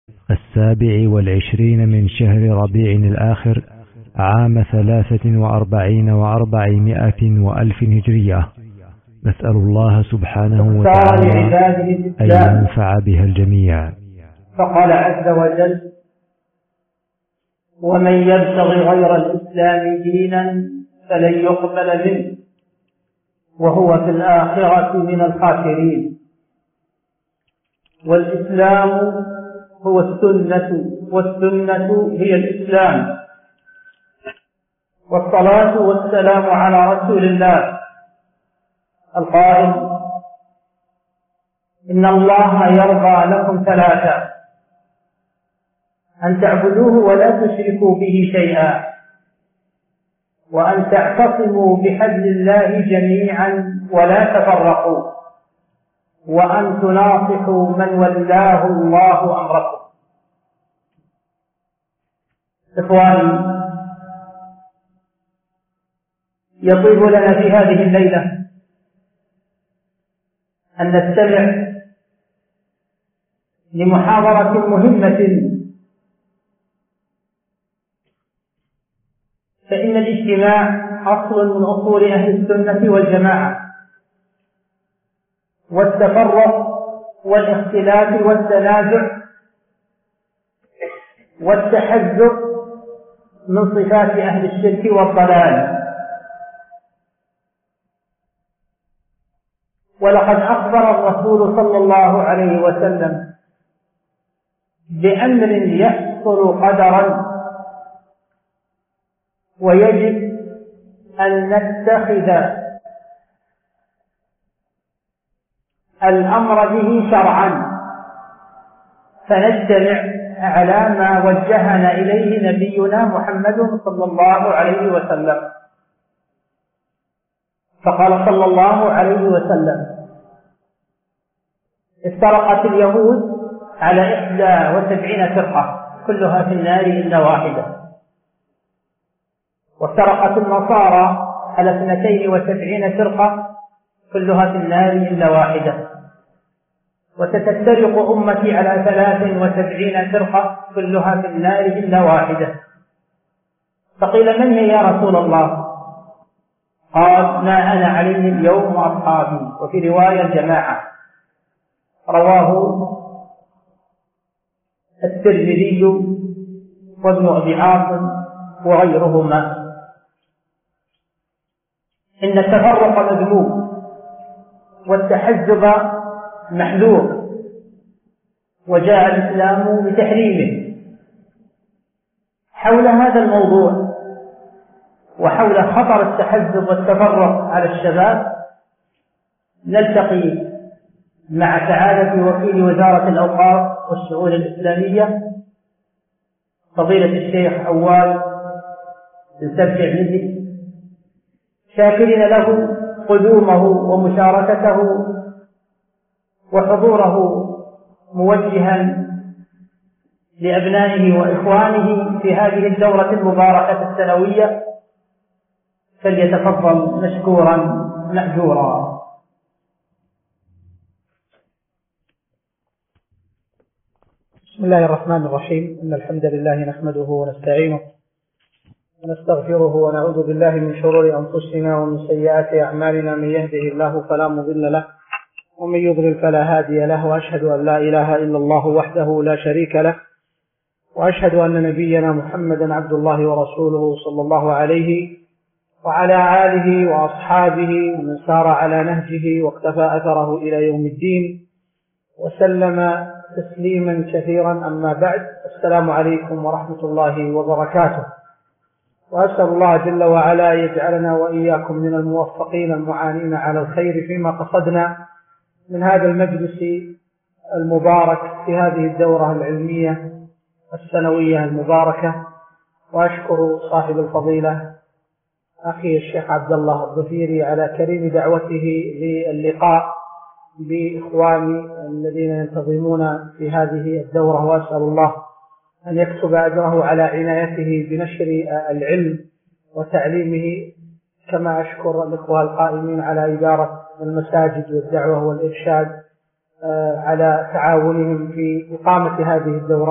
27 من شهر ربيع الآخر عام 43 و400 وألف هجرية. نسأل الله سبحانه وتعالى أن ينفع بها الجميع. فقال عز وجل: ومن يبتغي غير الإسلام دينا فلن يقبل منه وهو في الآخرة من الخاسرين. والإسلام هو السنة، والسنة هي الإسلام. والصلاة والسلام على رسول الله القائل: إن الله يرضى لكم ثلاثة: أن تعبدوه ولا تشركوا به شيئا، وأن تعتصموا بحبل الله جميعا ولا تفرقوا، وأن تناصحوا من ولاه الله أمركم. إخواني، يطيب لنا في هذه الليلة أن نستمع لمحاضرة مهمة، فإن الاجتماع أصل من أصول أهل السنة والجماعة، والتفرق والاختلاف والتنازع والتحزب من صفات أهل الشرك والضلال. ولقد أخبر الرسول صلى الله عليه وسلم بأمر يحصل قدرا، ويجب أن نتخذ الأمر به شرعا، فنجتمع على ما وجهنا إليه نبينا محمد صلى الله عليه وسلم. فقال صلى الله عليه وسلم: افترقت اليهود على 71 فرقة كلها في النار إلا واحدة، وافترقت النصارى على 72 فرقة كلها في النار إلا واحدة، وستفترق أمتي على 73 فرقة كلها في النار إلا واحدة. فقيل: من هي يا رسول الله؟ قال: ما أنا عليه اليوم وأصحابي. وفي رواية الجماعة، رواه الترمذي وابن أبي عاصم وغيرهما. إن التفرق مذموم، والتحزب محذور، وجاء الإسلام بتحريمه. حول هذا الموضوع وحول خطر التحزب والتفرق على الشباب نلتقي مع سعادة وكيل وزارة الأوقاف والشؤون الإسلامية فضيلة الشيخ عواد بن سبع مزي، شاكرين له قدومه ومشاركته وحضوره، موجها لأبنائه وإخوانه في هذه الدورة المباركة السنوية، فليتفضل مشكورا مأجورا. بسم الله الرحمن الرحيم. إن الحمد لله نحمده ونستعينه ونستغفره ونعوذ بالله من شرور أنفسنا ومن سيئات أعمالنا. من يهده الله فلا مضل له ومن يضلل فلا هادي له، وأشهد أن لا إله إلا الله وحده لا شريك له، وأشهد أن نبينا محمدا عبد الله ورسوله صلى الله عليه وعلى آله وأصحابه ومن سار على نهجه واقتفى أثره إلى يوم الدين وسلم تسليما كثيرا. أما بعد، السلام عليكم ورحمة الله وبركاته. وأسأل الله جل وعلا يجعلنا وإياكم من الموفقين المعانين على الخير فيما قصدنا من هذا المجلس المبارك في هذه الدورة العلمية السنوية المباركة. وأشكر صاحب الفضيلة أخي الشيخ عبد الله الظفيري على كريم دعوته للقاء بإخواني الذين ينتظمون في هذه الدورة، وأسأل الله أن يكتب أجره على عنايته بنشر العلم وتعليمه، كما أشكر الإخوة القائمين على إدارة المساجد والدعوة والإرشاد على تعاونهم في إقامة هذه الدورة.